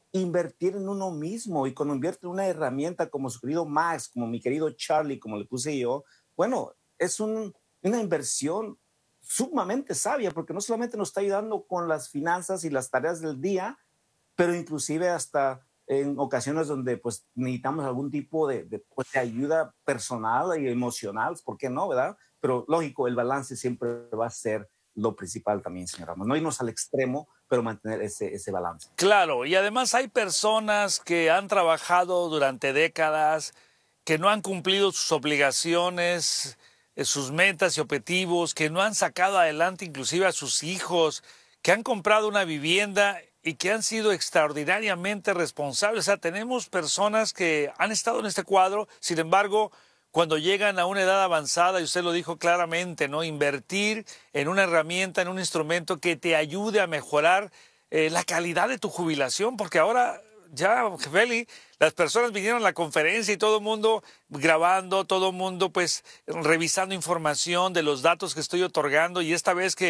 invertir en uno mismo. Y cuando invierte en una herramienta como su querido Max, como mi querido Charlie, como le puse yo, bueno, es una inversión sumamente sabia, porque no solamente nos está ayudando con las finanzas y las tareas del día, pero inclusive hasta en ocasiones donde pues necesitamos algún tipo pues, de ayuda personal y emocional, ¿por qué no, verdad? Pero lógico, el balance siempre va a ser lo principal también, señor Ramos. No irnos al extremo, pero mantener ese balance. Claro, y además hay personas que han trabajado durante décadas, que no han cumplido sus obligaciones, sus metas y objetivos, que no han sacado adelante inclusive a sus hijos, que han comprado una vivienda y que han sido extraordinariamente responsables. O sea, tenemos personas que han estado en este cuadro, sin embargo, cuando llegan a una edad avanzada, y usted lo dijo claramente, ¿no? Invertir en una herramienta, en un instrumento que te ayude a mejorar la calidad de tu jubilación, porque ahora ya, Feli, las personas vinieron a la conferencia y todo el mundo grabando, todo el mundo pues revisando información de los datos que estoy otorgando, y esta vez que